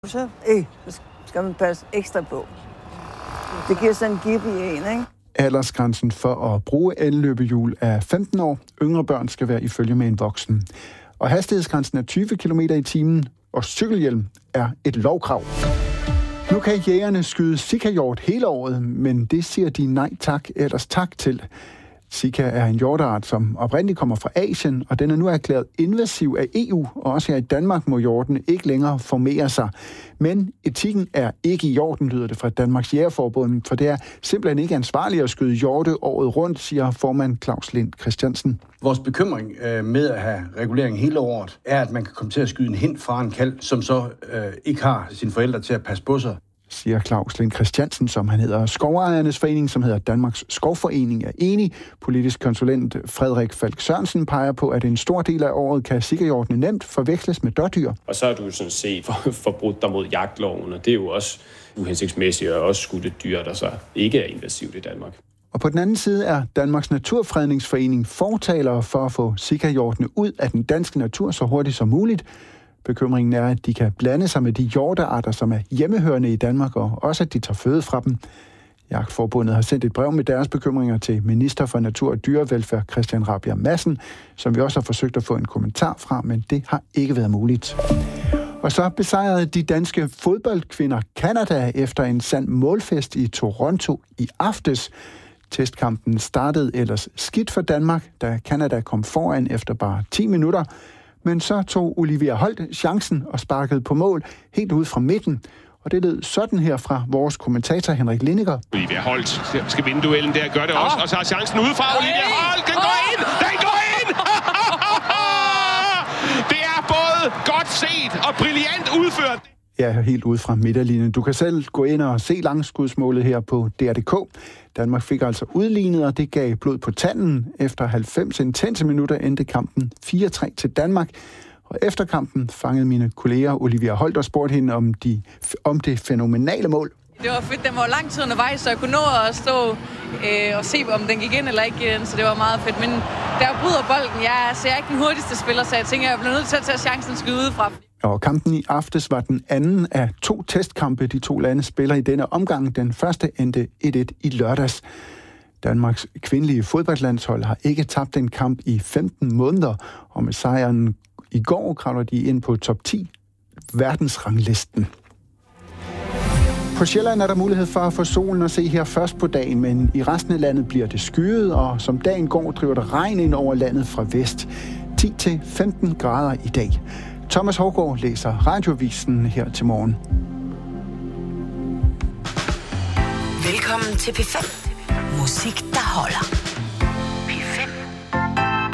Så skal man passe ekstra på. Det giver sådan en gib i en, ikke? Aldersgrænsen for at bruge elløbehjul er 15 år. Yngre børn skal være i følge med en voksen. Og hastighedsgrænsen er 20 km i timen, og cykelhjelm er et lovkrav. Nu kan jægerne skyde sikahjort hele året, men det siger de nej tak, ellers tak til. Sika er en hjorteart, som oprindeligt kommer fra Asien, og den er nu erklæret invasiv af EU, og også her i Danmark må hjortene ikke længere formere sig. Men etikken er ikke i orden, lyder det fra Danmarks Jægerforbund, for det er simpelthen ikke ansvarligt at skyde hjorte året rundt, siger formand Claus Lind Christiansen. Vores bekymring med at have regulering hele året, er, at man kan komme til at skyde en hind fra en kalv, som så ikke har sine forældre til at passe på sig, siger Claus Lind Christiansen, som han hedder. Skovejernes forening, som hedder Danmarks Skovforening, er enig. Politisk konsulent Frederik Falk Sørensen peger på, at en stor del af året kan sikahjortene nemt forveksles med dådyr. Og så er du sådan set forbrudt dig mod jagtloven, og det er jo også uhensigtsmæssigt og også skudt et dyr, der så ikke er invasivt i Danmark. Og på den anden side er Danmarks Naturfredningsforening fortalere for at få sikahjortene ud af den danske natur så hurtigt som muligt. Bekymringen er, at de kan blande sig med de hjortearter, som er hjemmehørende i Danmark, og også at de tager føde fra dem. Jagtforbundet har sendt et brev med deres bekymringer til minister for Natur og Dyrevelfærd Christian Rabjerg Madsen, som vi også har forsøgt at få en kommentar fra, men det har ikke været muligt. Og så besejrede de danske fodboldkvinder Canada efter en sand målfest i Toronto i aftes. Testkampen startede ellers skidt for Danmark, da Canada kom foran efter bare 10 minutter. Men så tog Olivia Holt chancen og sparkede på mål helt ud fra midten. Og det lød sådan her fra vores kommentator Henrik Lindiger. Olivia Holt skal vinde duellen der, gør det også. Og så har chancen udefra. Olivia Holt, den går ind! Den går ind! Det er både godt set og brilliant udført. Ja, helt ude fra midterlinjen. Du kan selv gå ind og se langskudsmålet her på DR.dk. Danmark fik altså udlignet, og det gav blod på tanden. Efter 90 intense minutter endte kampen 4-3 til Danmark. Og efter kampen fangede mine kolleger Olivia Holt og spurgte hende om det fænomenale mål. Det var fedt. Den var lang tid undervejs, så jeg kunne nå at stå og se, om den gik ind eller ikke ind, så det var meget fedt. Men da jeg bryder bolden, jeg er ikke den hurtigste spiller, så jeg tænker, jeg bliver nødt til at tage chancen skyde udefra. Og kampen i aftes var den anden af 2 testkampe, de 2 lande spiller i denne omgang. Den første endte 1-1 i lørdags. Danmarks kvindelige fodboldlandshold har ikke tabt en kamp i 15 måneder, og med sejren i går kravler de ind på top 10 verdensranglisten. På Sjælland er der mulighed for at få solen at se her først på dagen, men i resten af landet bliver det skyet, og som dagen går, driver der regn ind over landet fra vest. 10-15 grader i dag. Thomas Hougaard læser Radiovisen her til morgen. Velkommen til P5. Musik, der holder.